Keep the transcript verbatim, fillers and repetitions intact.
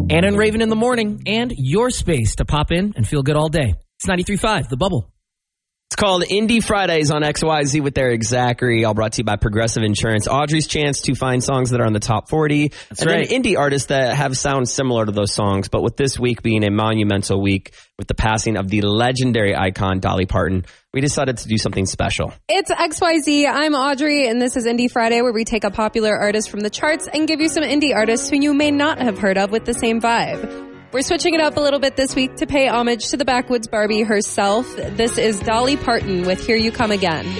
Anna and Raven in the morning, and your space to pop in and feel good all day. It's ninety-three point five, The Bubble. It's called Indie Fridays on X Y Z with Eric Zachary, all brought to you by Progressive Insurance. Audrey's chance to find songs that are on the top forty. That's and right. then indie artists that have sounds similar to those songs. But with this week being a monumental week with the passing of the legendary icon Dolly Parton, we decided to do something special. It's X Y Z. I'm Audrey, and this is Indie Friday, where we take a popular artist from the charts and give you some indie artists who you may not have heard of with the same vibe. We're switching it up a little bit this week to pay homage to the Backwoods Barbie herself. This is Dolly Parton with Here You Come Again.